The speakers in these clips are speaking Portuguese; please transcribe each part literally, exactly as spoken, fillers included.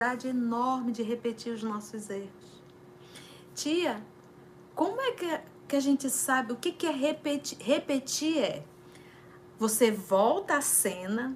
enorme de repetir os nossos erros. Tia, como é que, que a gente sabe o que, que é repetir? Repetir é você volta à cena,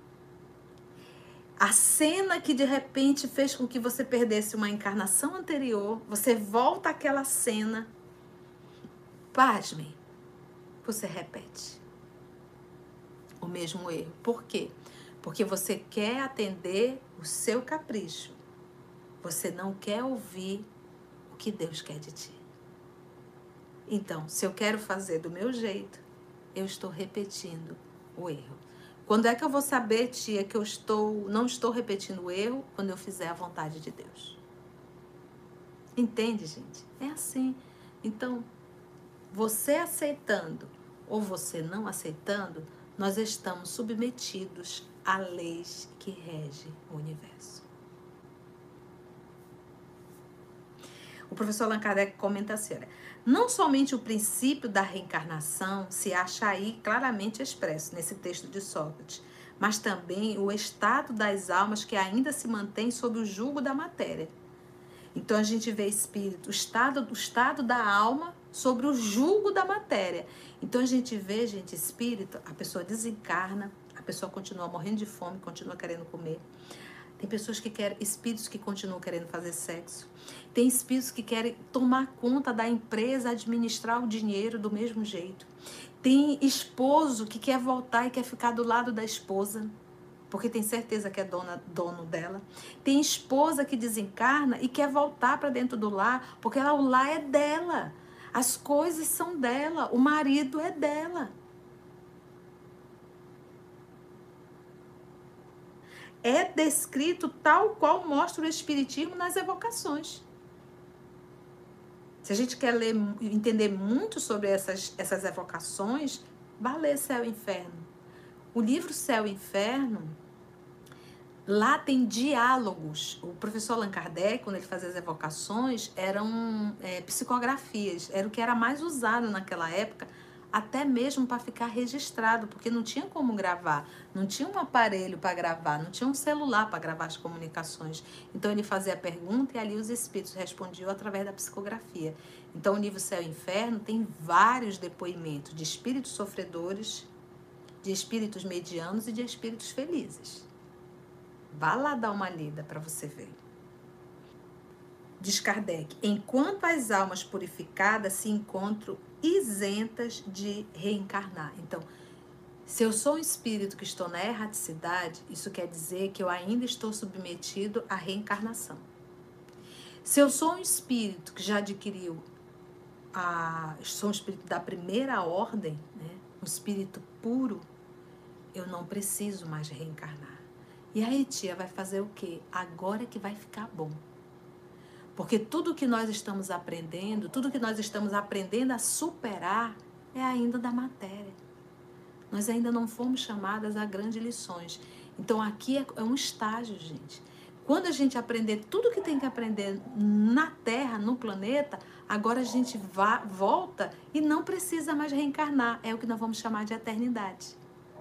a cena que de repente fez com que você perdesse uma encarnação anterior, você volta àquela cena, pasmem, você repete o mesmo erro. Por quê? Porque você quer atender o seu capricho. Você não quer ouvir o que Deus quer de ti. Então, se eu quero fazer do meu jeito, eu estou repetindo o erro. Quando é que eu vou saber, tia, que eu estou, não estou repetindo o erro? Quando eu fizer a vontade de Deus. Entende, gente? É assim. Então, você aceitando ou você não aceitando, nós estamos submetidos a leis que regem o universo. O professor Allan Kardec comenta assim, olha, não somente o princípio da reencarnação se acha aí claramente expresso nesse texto de Sócrates, mas também o estado das almas que ainda se mantém sob o jugo da matéria. Então a gente vê espírito, o estado, o estado da alma sobre o jugo da matéria. Então a gente vê, gente, espírito, a pessoa desencarna, a pessoa continua morrendo de fome, continua querendo comer. Tem pessoas que querem, espíritos que continuam querendo fazer sexo. Tem espíritos que querem tomar conta da empresa, administrar o dinheiro do mesmo jeito. Tem esposo que quer voltar e quer ficar do lado da esposa, porque tem certeza que é dona, dono dela. Tem esposa que desencarna e quer voltar para dentro do lar, porque ela, o lar é dela. As coisas são dela, o marido é dela. É descrito tal qual mostra o Espiritismo nas evocações. Se a gente quer ler, entender muito sobre essas, essas evocações, vá ler Céu e Inferno. O livro Céu e Inferno, lá tem diálogos. O professor Allan Kardec, quando ele fazia as evocações, eram é, psicografias. Era o que era mais usado naquela época, até mesmo para ficar registrado, porque não tinha como gravar, não tinha um aparelho para gravar, não tinha um celular para gravar as comunicações. Então ele fazia a pergunta e ali os espíritos respondiam através da psicografia. Então o livro Céu e Inferno tem vários depoimentos de espíritos sofredores, de espíritos medianos e de espíritos felizes. Vá lá dar uma lida para você ver. Diz Kardec, enquanto as almas purificadas se encontram isentas de reencarnar. Então, se eu sou um espírito que estou na erraticidade, isso quer dizer que eu ainda estou submetido à reencarnação. Se eu sou um espírito que já adquiriu, a, sou um espírito da primeira ordem, né, um espírito puro, eu não preciso mais reencarnar. E aí, tia, vai fazer o quê? Agora é que vai ficar bom. Porque tudo que nós estamos aprendendo, tudo que nós estamos aprendendo a superar é ainda da matéria. Nós ainda não fomos chamadas a grandes lições. Então aqui é, é um estágio, gente. Quando a gente aprender tudo que tem que aprender na Terra, no planeta, agora a gente vá, volta e não precisa mais reencarnar. É o que nós vamos chamar de eternidade.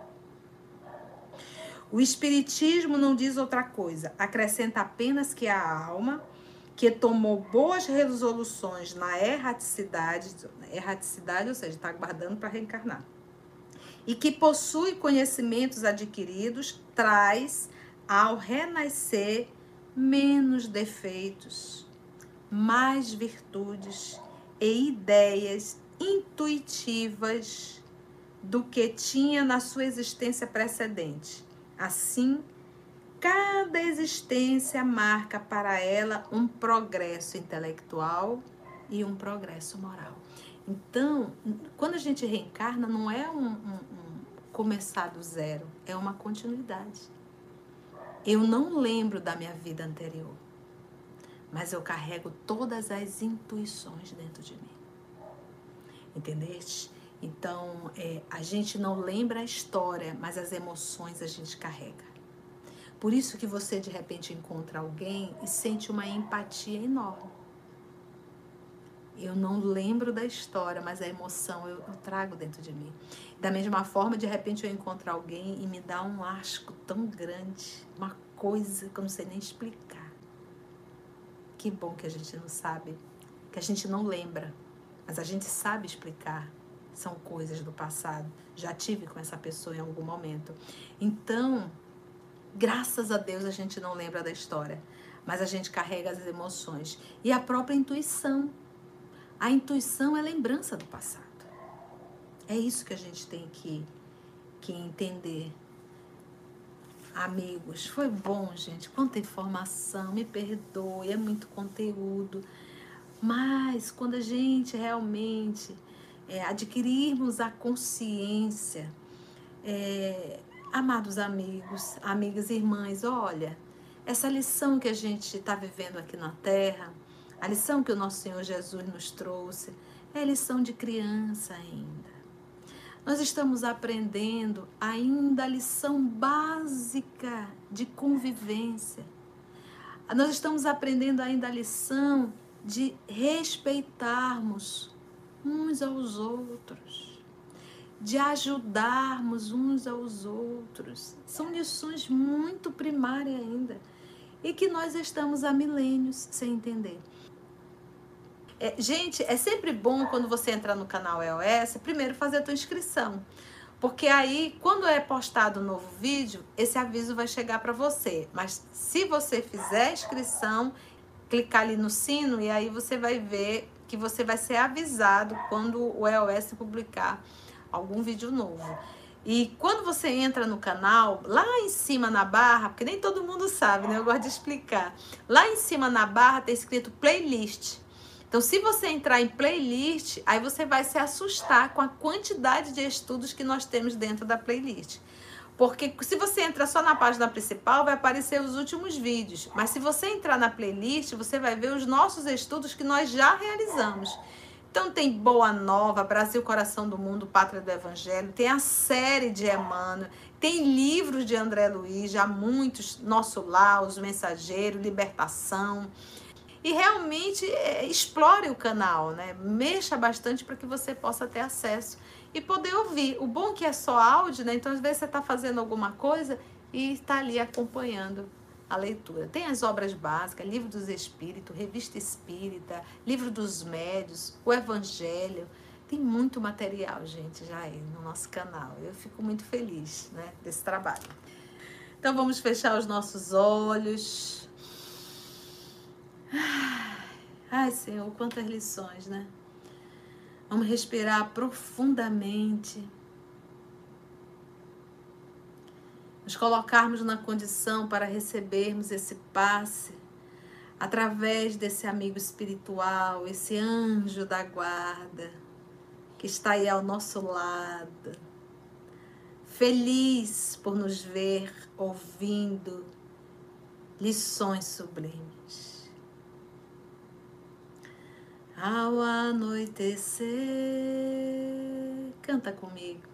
O Espiritismo não diz outra coisa. Acrescenta apenas que a alma que tomou boas resoluções na erraticidade, erraticidade, ou seja, está aguardando para reencarnar, e que possui conhecimentos adquiridos, traz ao renascer menos defeitos, mais virtudes e ideias intuitivas do que tinha na sua existência precedente. Assim, cada existência marca para ela um progresso intelectual e um progresso moral. Então, quando a gente reencarna, não é um, um, um começar do zero, é uma continuidade. Eu não lembro da minha vida anterior, mas eu carrego todas as intuições dentro de mim. Entendeste? Então, é, a gente não lembra a história, mas as emoções a gente carrega. Por isso que você, de repente, encontra alguém e sente uma empatia enorme. Eu não lembro da história, mas a emoção eu, eu trago dentro de mim. Da mesma forma, de repente, eu encontro alguém e me dá um asco tão grande, uma coisa que eu não sei nem explicar. Que bom que a gente não sabe, que a gente não lembra, mas a gente sabe explicar. São coisas do passado. Já tive com essa pessoa em algum momento. Então, graças a Deus a gente não lembra da história, mas a gente carrega as emoções. E a própria intuição. A intuição é lembrança do passado. É isso que a gente tem que, que entender. Amigos, foi bom, gente. Quanta informação, me perdoe, é muito conteúdo. Mas quando a gente realmente é, adquirirmos a consciência, é, amados amigos, amigas e irmãs, olha, essa lição que a gente está vivendo aqui na Terra, a lição que o nosso Senhor Jesus nos trouxe, é lição de criança ainda. Nós estamos aprendendo ainda a lição básica de convivência. Nós estamos aprendendo ainda a lição de respeitarmos uns aos outros, de ajudarmos uns aos outros. São lições muito primárias ainda e que nós estamos há milênios sem entender. É, gente, é sempre bom quando você entrar no canal E O S, primeiro fazer a tua inscrição. Porque aí, quando é postado um novo vídeo, esse aviso vai chegar para você. Mas se você fizer a inscrição, clicar ali no sino e aí você vai ver que você vai ser avisado quando o E O S publicar algum vídeo novo. E quando você entra no canal, lá em cima na barra, porque nem todo mundo sabe, né? Eu gosto de explicar. Lá em cima na barra tem escrito playlist. Então, se você entrar em playlist, aí você vai se assustar com a quantidade de estudos que nós temos dentro da playlist. Porque se você entrar só na página principal, vai aparecer os últimos vídeos. Mas se você entrar na playlist, você vai ver os nossos estudos que nós já realizamos. Então tem Boa Nova, Brasil, Coração do Mundo, Pátria do Evangelho, tem a série de Emmanuel, tem livros de André Luiz, já muitos, Nosso Lar, Os Mensageiros, Libertação. E realmente é, explore o canal, né? Mexa bastante para que você possa ter acesso e poder ouvir. O bom é que é só áudio, né? Então às vezes você está fazendo alguma coisa e está ali acompanhando a leitura. Tem as obras básicas, Livro dos Espíritos, Revista Espírita, Livro dos Médios, o Evangelho. Tem muito material, gente, já aí no nosso canal. Eu fico muito feliz, né, desse trabalho. Então vamos fechar os nossos olhos. Ai, Senhor, quantas lições, né? Vamos respirar profundamente. Nos colocarmos na condição para recebermos esse passe através desse amigo espiritual, esse anjo da guarda que está aí ao nosso lado, feliz por nos ver ouvindo lições sublimes. Ao anoitecer, canta comigo.